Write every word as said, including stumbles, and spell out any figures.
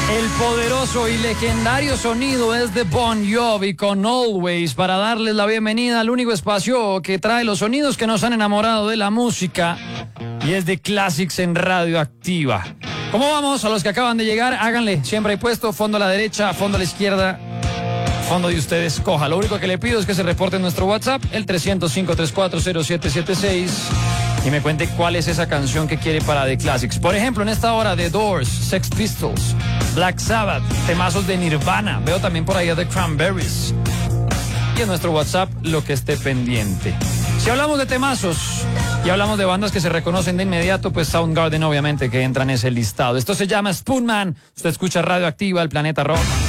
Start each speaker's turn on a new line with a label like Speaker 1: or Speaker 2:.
Speaker 1: El poderoso y legendario sonido es de Bon Jovi con Always, para darles la bienvenida al único espacio que trae los sonidos que nos han enamorado de la música, y es de Classics en Radioactiva. ¿Cómo vamos? A los que acaban de llegar, háganle, siempre hay puesto, fondo a la derecha, fondo a la izquierda, fondo de ustedes coja. Lo único que le pido es que se reporte en nuestro WhatsApp, el tres cero cinco, tres cuatro cero siete siete seis, y me cuente cuál es esa canción que quiere para The Classics. Por ejemplo, en esta hora, The Doors, Sex Pistols, Black Sabbath, temazos de Nirvana. Veo también por ahí a The Cranberries. Y en nuestro WhatsApp, lo que esté pendiente. Si hablamos de temazos y hablamos de bandas que se reconocen de inmediato, pues Soundgarden obviamente que entra en ese listado. Esto se llama Spoonman. Usted escucha Radioactiva, el Planeta Rock.